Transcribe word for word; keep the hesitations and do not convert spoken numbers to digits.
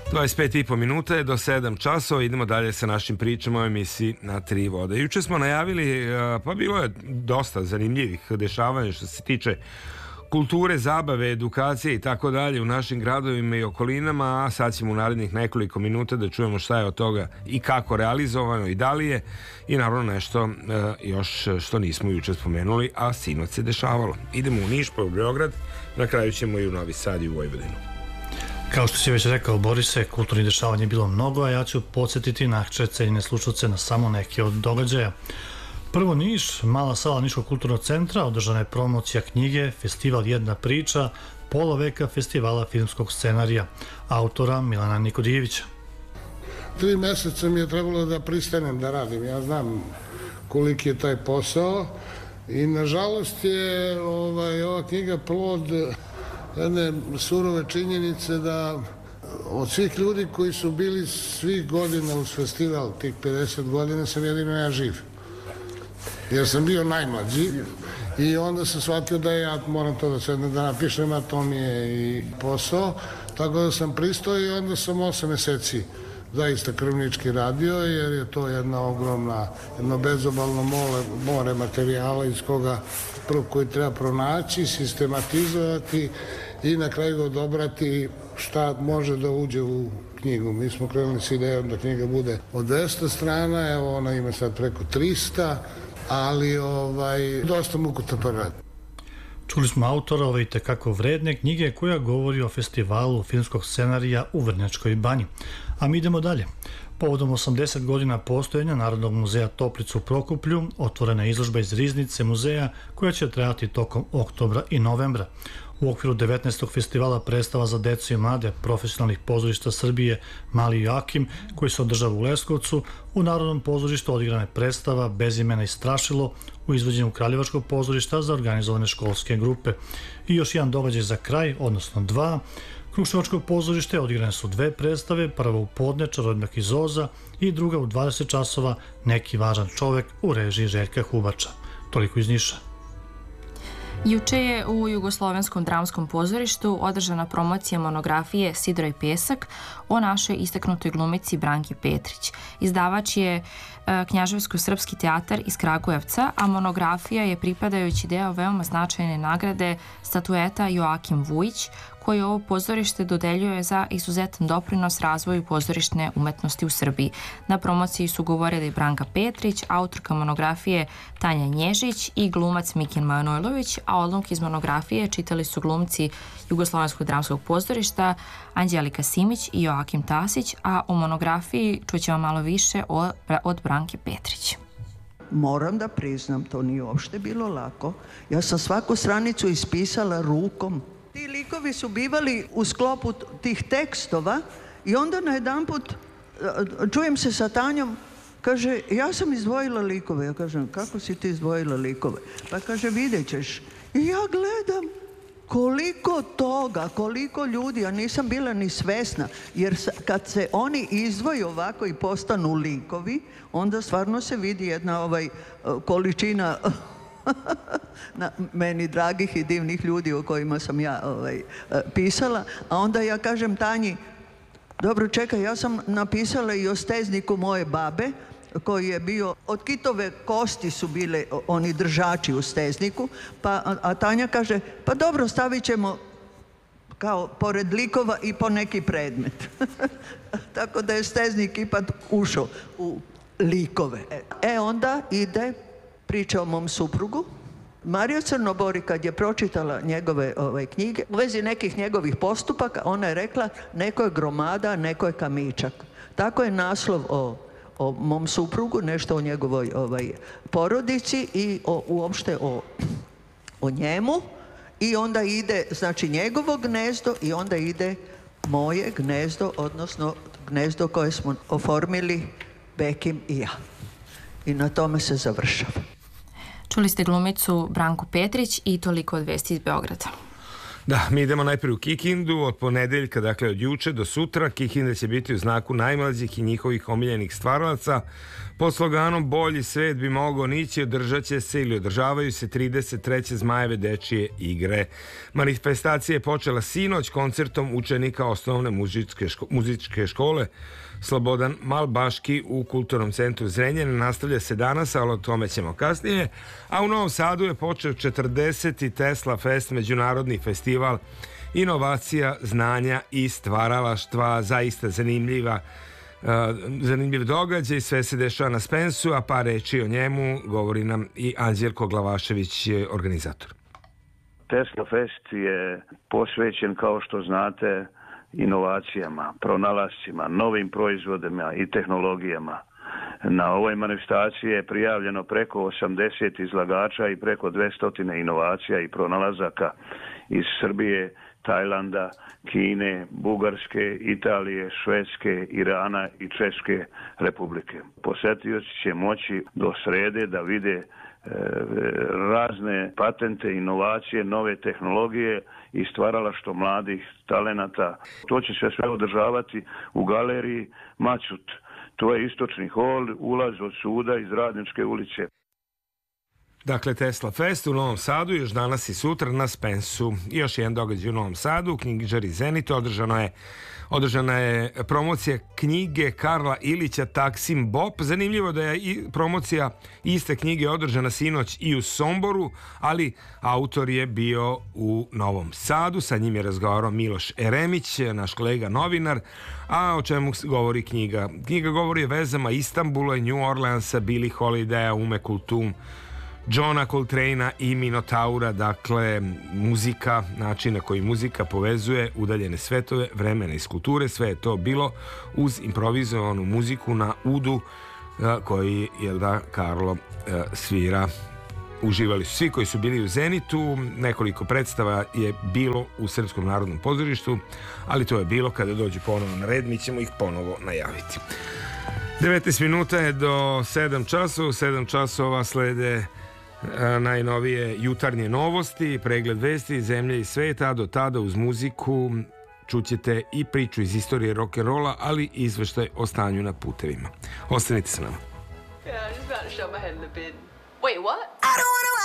dvadeset pet i po minuta do sedam časova. Idemo dalje sa našim pričama o emisiji Na tri vode. Juče smo najavili, pa bilo je dosta zanimljivih dešavanja što se tiče kulture, zabave, edukacije i tako dalje u našim gradovima i okolinama, a sad ćemo u narednih nekoliko minuta da čujemo šta je od toga i kako realizovano i da li je, i naravno nešto još što nismo juče spomenuli, a sinoć se dešavalo. Idemo u Niš, pa u Beograd, na kraju ćemo i u Novi Sad i u Vojvodinu. Kao što si već rekao, Borise, kulturnih dešavanja je bilo mnogo, a ja ću podsjetiti naše cenjene slušalce na samo neke od događaja. Prvo Niš, mala sala Niškog kulturnog centra, održana je promocija knjige, festival Jedna priča, pola veka festivala filmskog scenarija, autora Milana Nikodijevića. Tri meseca mi je trebalo da pristanem da radim, ja znam koliki je taj posao i nažalost je ovaj, ova knjiga plod jedne surove činjenice da od svih ljudi koji su bili svih godina uz festival, tih pedeset godina, sam jedino ja živ. Jer sam bio najmlađi i onda sam shvatio da ja moram to da sednem da napišem, a to mi je i posao. Tako da sam pristao i onda sam osam meseci zaista krvnički radio, jer je to jedna ogromna, jedno bezobalno more, more materijala iz koga prvo koji treba pronaći, sistematizovati i na kraju odobrati šta može da uđe u knjigu. Mi smo krenuli s idejom da knjiga bude od dvesta strana, evo ona ima sad preko trista, ali ovaj, dosta mukotan rad. Čuli smo autora ove itekako vredne knjige koja govori o festivalu filmskog scenarija u Vrnjačkoj banji. A mi idemo dalje. Povodom osamdeset godina postojanja Narodnog muzeja Toplica u Prokuplju otvorena je izložba iz riznice muzeja koja će trajati tokom oktobra i novembra. U okviru devetnaestog festivala predstava za decu i mlade profesionalnih pozorišta Srbije Mali Joakim, koji se održava u Leskovcu, u Narodnom pozorištu odigrana je predstava Bez imena i strašilo u izvođenju Kraljevačkog pozorišta za organizovane školske grupe. I još jedan događaj za kraj, odnosno dva. Kruševačkog pozorište odigrane su dve predstave, prva u podne Čarobnjak iz Oza i druga u dvadeset časova Neki važan čovek u režiji Željka Hubača. Toliko iz Niša. Juče je u Jugoslovenskom dramskom pozorištu održana promocija monografije Sidro i pesak o našoj istaknutoj glumici Branki Petrić. Izdavač je Knjaževsko-srpski teatar iz Kragujevca, a monografija je pripadajući deo veoma značajne nagrade statueta Joakim Vujić, koji ovo pozorište dodeljuje za izuzetan doprinos razvoju pozorišne umetnosti u Srbiji. Na promociji su govorili Branka Petrić, autorka monografije Tanja Nježić i glumac Mikin Manojlović, a odlomke iz monografije čitali su glumci Jugoslovenskog dramskog pozorišta Anđelika Simić i Joakim Tasić, a o monografiji čućemo malo više od Branke Petrić. Moram da priznam, to nije uopšte bilo lako. Ja sam svaku stranicu ispisala rukom. Ti likovi su bivali u sklopu tih tekstova i onda najedanput čujem se sa Tanjom, kaže, ja sam izdvojila likove. Ja kažem, kako si ti izdvojila likove? Pa kaže, vidjet ćeš. I ja gledam koliko toga, koliko ljudi, ja nisam bila ni svesna, jer kad se oni izdvoju ovako i postanu likovi, onda stvarno se vidi jedna ovaj količina na meni dragih i divnih ljudi o kojima sam ja ovaj, pisala, a onda ja kažem Tanji, dobro čekaj, ja sam napisala i o stezniku moje babe, koji je bio, od kitove kosti su bile oni držači u stezniku, pa, a, a Tanja kaže, pa dobro, stavit ćemo kao pored likova i po neki predmet. Tako da je steznik ipak ušao u likove. E onda ide priča o mom suprugu. Marija Crnobori, kad je pročitala njegove ove, knjige, u vezi nekih njegovih postupaka, ona je rekla, neko je gromada, neko je kamičak. Tako je naslov o, o mom suprugu, nešto o njegovoj ovaj, porodici i o, uopšte o, o njemu. I onda ide, znači, njegovo gnezdo i onda ide moje gnezdo, odnosno gnezdo koje smo oformili Bekim i ja. I na tome se završava. Čuli ste glumicu Branku Petrić i toliko od vesti iz Beograda. Da, mi idemo najprije u Kikindu od ponedeljka, dakle od juče do sutra. Kikinda će biti u znaku najmlađih i njihovih omiljenih stvaralaca. Pod sloganom Bolji svet bi mogao nići, održat će se ili održavaju se trideset treće Zmajeve dečije igre. Manifestacija je počela sinoć koncertom učenika osnovne muzičke, ško, muzičke škole Slobodan Malbaški u Kulturnom centru Zrenjanin. Nastavlja se danas, ali o tome ćemo kasnije. A u Novom Sadu je počeo četrdeseti Tesla Fest, međunarodni festival inovacija, znanja i stvaralaštva. Zaista zanimljiva Uh, zanimljiv događaj, sve se dešava na Spensu, a par reči o njemu govori nam i Anđelko Glavašević, organizator. Tesla Fest je posvećen, kao što znate, inovacijama, pronalascima, novim proizvodima i tehnologijama. Na ovoj manifestaciji je prijavljeno preko osamdeset izlagača i preko dvesta inovacija i pronalazaka iz Srbije, Tajlanda, Kine, Bugarske, Italije, Švedske, Irana i Češke republike. Posetioci će moći do srede da vide e, razne patente, inovacije, nove tehnologije i stvaralaštvo mladih talenata. To će se sve održavati u galeriji Macut. To je istočni hol, ulaz od suda iz Radničke ulice. Dakle, Tesla Fest u Novom Sadu, još danas i sutra na Spensu. I još jedan događaj u Novom Sadu, u knjižari Zenit, održano je, održana je promocija knjige Karla Ilića Taksim Bop. Zanimljivo da je i promocija iste knjige održana sinoć i u Somboru, ali autor je bio u Novom Sadu. Sa njim je razgovarao Miloš Eremić, naš kolega novinar. A o čemu govori knjiga? Knjiga govori o vezama Istanbula i New Orleansa, Billie Holidaya, Ume Kultum, Johna Coltrane'a i Minotaura. Dakle, muzika, način na koji muzika povezuje udaljene svetove, vremena iz kulture, sve je to bilo uz improvizovanu muziku na udu koji, jel da, Karlo svira. Uživali su svi koji su bili u Zenitu, nekoliko predstava je bilo u Srpskom narodnom pozorištu, ali to je bilo kada dođu ponovo na red, mi ćemo ih ponovo najaviti. devetnaest minuta je do sedam časova, sedam časova slede najnovije jutarnje novosti, pregled vesti iz zemlje i sveta, a do tada uz muziku čućete i priču iz istorije rock'n'rolla, ali i izveštaj o stanju na putevima. Ostanite sa nama. Yeah, I just about to shove my head in the bin. Wait, what? I don't wanna